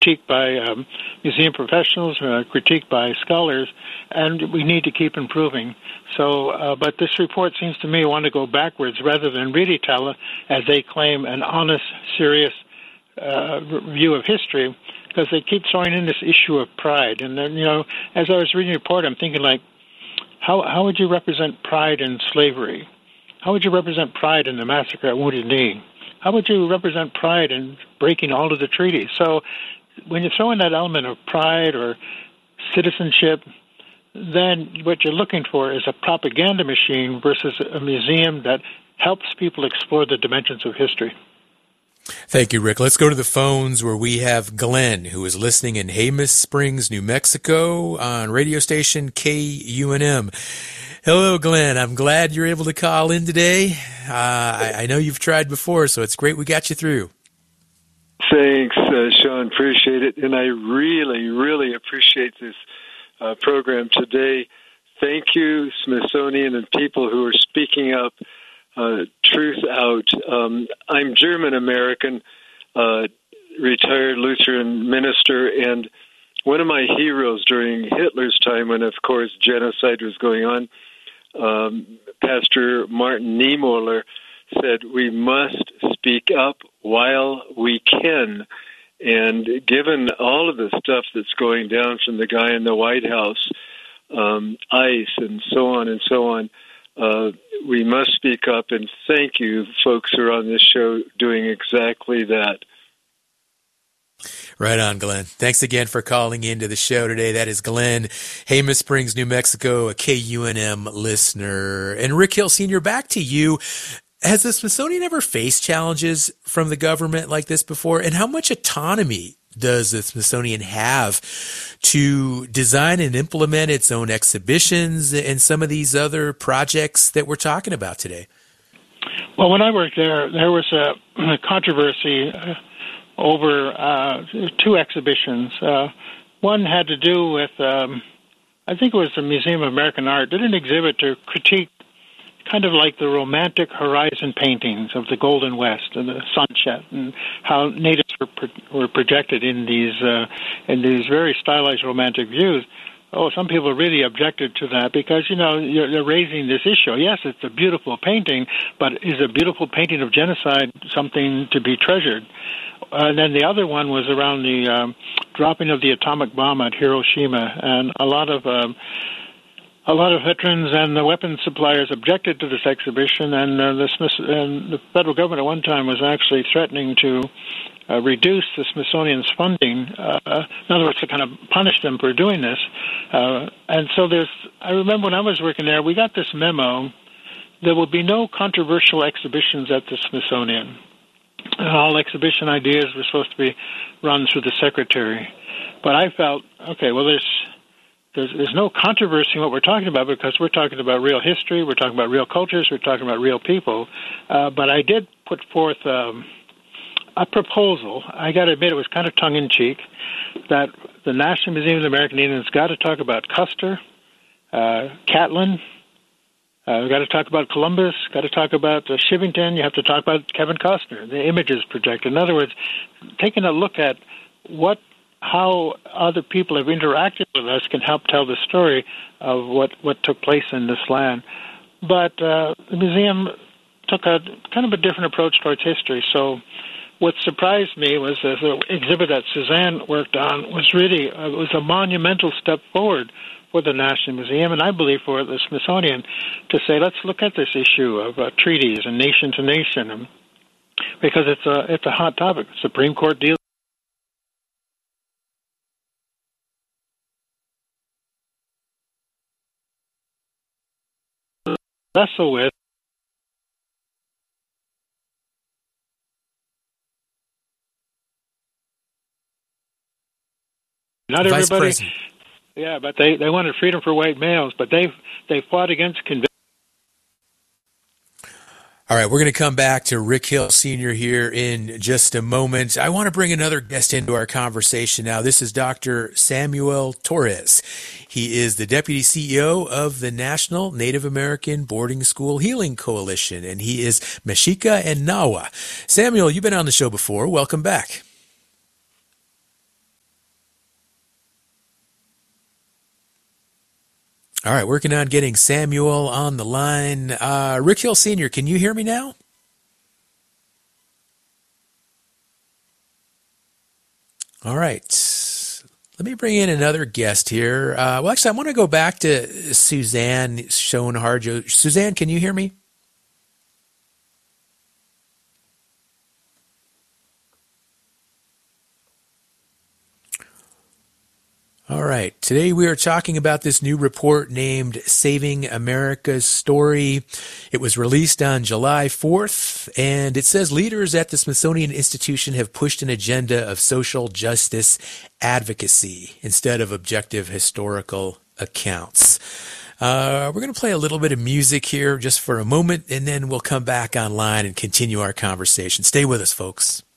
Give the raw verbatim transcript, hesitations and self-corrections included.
critiqued by um, museum professionals, uh, critiqued by scholars, and we need to keep improving. So, uh, but this report seems to me want to go backwards rather than really tell, as they claim, an honest, serious uh, view of history, because they keep throwing in this issue of pride. And then, you know, as I was reading the report, I'm thinking, like, how how would you represent pride in slavery? How would you represent pride in the massacre at Wounded Knee? How would you represent pride in breaking all of the treaties? So when you throw in that element of pride or citizenship, then what you're looking for is a propaganda machine versus a museum that helps people explore the dimensions of history. Thank you, Rick. Let's go to the phones where we have Glenn, who is listening in Jemez Springs, New Mexico on radio station K U N M. Hello, Glenn. I'm glad you're able to call in today. Uh, I, I know you've tried before, so it's great we got you through. Thanks, uh, Sean. Appreciate it. And I really, really appreciate this uh, program today. Thank you, Smithsonian, and people who are speaking up, uh, truth out. Um, I'm German-American, uh, retired Lutheran minister, and one of my heroes during Hitler's time, when, of course, genocide was going on, um, Pastor Martin Niemöller said, we must speak up while we can. And given all of the stuff that's going down from the guy in the White House, um, ICE and so on and so on, uh, we must speak up. And thank you, folks who are on this show doing exactly that. Right on, Glenn. Thanks again for calling into the show today. That is Glenn, Jemez Springs, New Mexico, a K U N M listener. And Rick Hill Senior, back to you. Has the Smithsonian ever faced challenges from the government like this before? And how much autonomy does the Smithsonian have to design and implement its own exhibitions and some of these other projects that we're talking about today? Well, when I worked there, there was a, a controversy uh, over uh, two exhibitions. Uh, one had to do with, um, I think it was the Museum of American Art, did an exhibit to critique kind of like the romantic horizon paintings of the Golden West and the sunset, and how natives were pro- were projected in these uh, in these very stylized romantic views. Oh, some people really objected to that because, you know, you're, you're raising this issue. Yes, it's a beautiful painting, but is a beautiful painting of genocide something to be treasured? Uh, and then the other one was around the um, dropping of the atomic bomb at Hiroshima, and a lot of um, A lot of veterans and the weapons suppliers objected to this exhibition, and, uh, the, Smith- and the federal government at one time was actually threatening to uh, reduce the Smithsonian's funding. Uh, in other words, to kind of punish them for doing this. Uh, and so there's, I remember when I was working there, we got this memo. There will be no controversial exhibitions at the Smithsonian. And all exhibition ideas were supposed to be run through the secretary. But I felt, okay, well, there's There's, there's no controversy in what we're talking about because we're talking about real history, we're talking about real cultures, we're talking about real people. Uh, but I did put forth um, a proposal. I got to admit it was kind of tongue-in-cheek, that the National Museum of the American Indians got to talk about Custer, uh, Catlin, uh, we've got to talk about Columbus, got to talk about uh, Shivington, you have to talk about Kevin Costner, the images projected. In other words, taking a look at what how other people have interacted with us can help tell the story of what, what took place in this land. But uh, the museum took a kind of a different approach towards history. So what surprised me was that the exhibit that Suzanne worked on was really uh, was a monumental step forward for the National Museum, and I believe for the Smithsonian, to say, let's look at this issue of uh, treaties and nation to nation, and, because it's a, it's a hot topic. Supreme Court deals wrestle with. Not Vice everybody, President. Yeah, but they, they wanted freedom for white males, but they they fought against conviction. All right, we're going to come back to Rick Hill Senior here in just a moment. I want to bring another guest into our conversation now. This is Doctor Samuel Torres. He is the Deputy C E O of the National Native American Boarding School Healing Coalition, and he is Mexica and Nahua. Samuel, you've been on the show before. Welcome back. All right, working on getting Samuel on the line. Uh, Rick Hill Senior, can you hear me now? All right. Let me bring in another guest here. Uh, well, actually, I want to go back to Suzanne Schoenhardt. Suzanne, can you hear me? All right. Today we are talking about this new report named Saving America's Story. It was released on July fourth, and it says leaders at the Smithsonian Institution have pushed an agenda of social justice advocacy instead of objective historical accounts. Uh, we're going to play a little bit of music here just for a moment, and then we'll come back online and continue our conversation. Stay with us, folks.